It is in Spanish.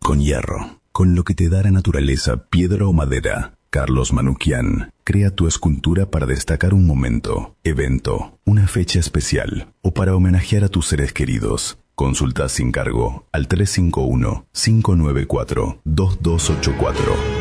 con hierro, con lo que te da la naturaleza, piedra o madera. Carlos Manukyan crea tu escultura para destacar un momento, evento, una fecha especial o para homenajear a tus seres queridos. Consulta sin cargo al 351-594-2284.